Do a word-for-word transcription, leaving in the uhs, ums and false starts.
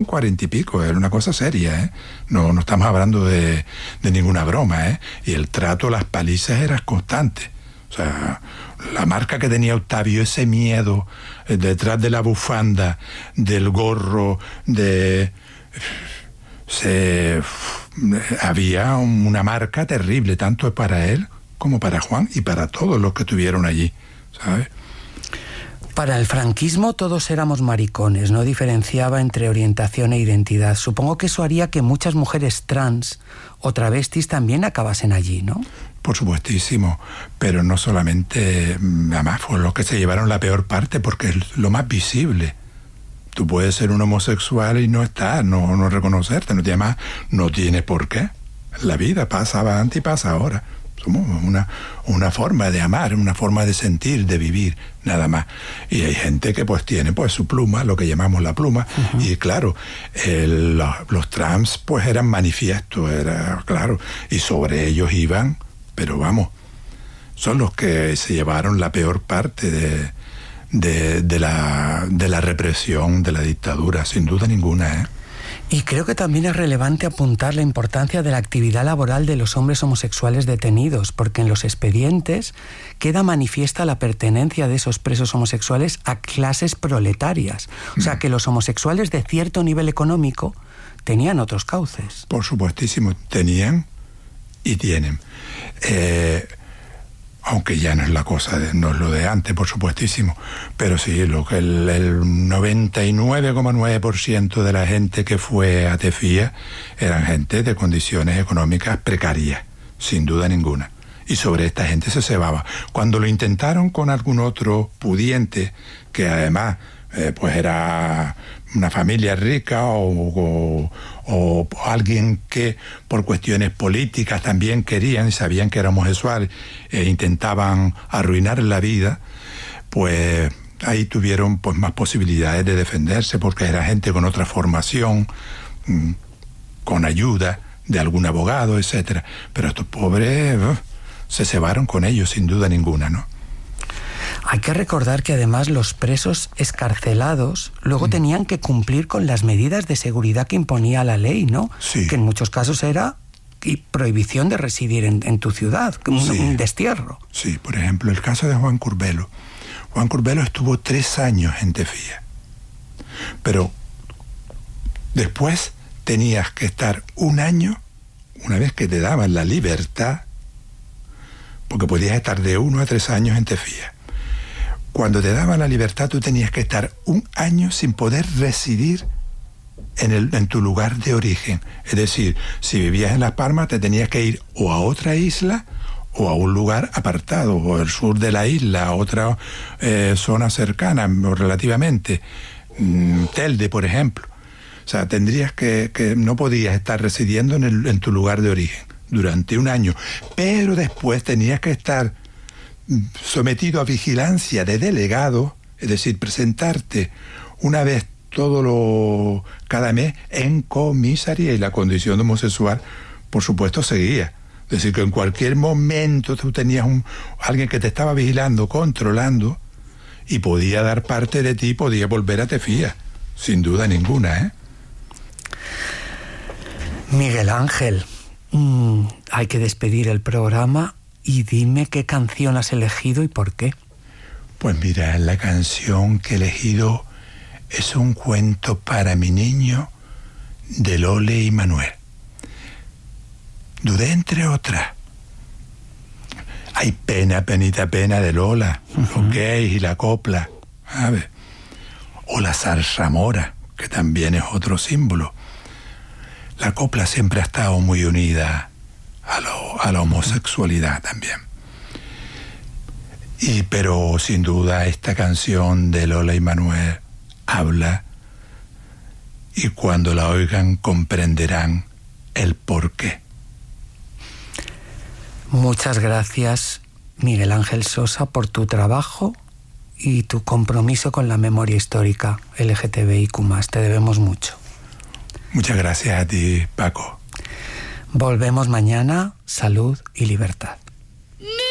cuarenta y pico, era una cosa seria, ¿eh? No, no estamos hablando de, de ninguna broma, ¿eh? Y el trato, las palizas eran constantes. O sea, la marca que tenía Octavio, ese miedo eh, detrás de la bufanda, del gorro, de... Se, había una marca terrible, tanto para él como para Juan y para todos los que estuvieron allí, ¿sabes? Para el franquismo todos éramos maricones, no diferenciaba entre orientación e identidad. Supongo que eso haría que muchas mujeres trans o travestis también acabasen allí, ¿no? Por supuestísimo, pero no solamente, además fue los que se llevaron la peor parte porque es lo más visible. Tú puedes ser un homosexual y no estar, no, no reconocerte, no tiene más, no tiene por qué. La vida pasaba antes y pasa ahora. Somos una, una forma de amar, una forma de sentir, de vivir, nada más. Y hay gente que pues tiene pues su pluma, lo que llamamos la pluma, uh-huh. Y claro, el, los, los trans pues eran manifiestos, era claro, y sobre ellos iban, pero vamos, son los que se llevaron la peor parte de, de, de, la, de la represión, de la dictadura, sin duda ninguna, ¿eh? Y creo que también es relevante apuntar la importancia de la actividad laboral de los hombres homosexuales detenidos, porque en los expedientes queda manifiesta la pertenencia de esos presos homosexuales a clases proletarias. O sea, que los homosexuales de cierto nivel económico tenían otros cauces. Por supuestísimo, tenían y tienen. Eh... Aunque ya no es la cosa, de, no es lo de antes, por supuestísimo, pero sí, lo que el, el noventa y nueve coma nueve por ciento de la gente que fue a Tefía eran gente de condiciones económicas precarias, sin duda ninguna. Y sobre esta gente se cebaba. Cuando lo intentaron con algún otro pudiente, que además eh, pues era una familia rica o, o, o alguien que por cuestiones políticas también querían y sabían que era homosexual e intentaban arruinar la vida, pues ahí tuvieron pues más posibilidades de defenderse porque era gente con otra formación, con ayuda de algún abogado, etcétera. Pero estos pobres uh, se cebaron con ellos sin duda ninguna, ¿no? Hay que recordar que además los presos excarcelados luego mm. tenían que cumplir con las medidas de seguridad que imponía la ley, ¿no? Sí. Que en muchos casos era y prohibición de residir en, en tu ciudad, un, sí. un destierro. Sí, por ejemplo, el caso de Juan Curbelo. Juan Curbelo estuvo tres años en Tefía, pero después tenías que estar un año, una vez que te daban la libertad, porque podías estar de uno a tres años en Tefía. Cuando te daban la libertad, tú tenías que estar un año sin poder residir en, el, en tu lugar de origen. Es decir, si vivías en Las Palmas, te tenías que ir o a otra isla o a un lugar apartado, o al sur de la isla, a otra eh, zona cercana, relativamente. Mm, Telde, por ejemplo. O sea, tendrías que, que no podías estar residiendo en, el, en tu lugar de origen durante un año. Pero después tenías que estar sometido a vigilancia de delegado, es decir, presentarte una vez todo lo cada mes en comisaría, y la condición de homosexual, por supuesto, seguía. Es decir, que en cualquier momento tú tenías un, alguien que te estaba vigilando, controlando, y podía dar parte de ti, podía volver a Tefía, sin duda ninguna, ¿eh? Miguel Ángel, mmm, hay que despedir el programa. Y dime qué canción has elegido y por qué. Pues mira, la canción que he elegido es un cuento para mi niño de Lole y Manuel. Dudé entre otras. Hay Pena, penita, pena de Lola, uh-huh. Los gays y la copla, ¿sabes? O la zarzamora, que también es otro símbolo. La copla siempre ha estado muy unida A, lo, a la homosexualidad también. Y, pero sin duda esta canción de Lola y Manuel habla, y cuando la oigan comprenderán el porqué. Muchas gracias, Miguel Ángel Sosa, por tu trabajo y tu compromiso con la memoria histórica L G T B I Q más. Te debemos mucho. Muchas gracias a ti, Paco. Volvemos mañana. Salud y libertad.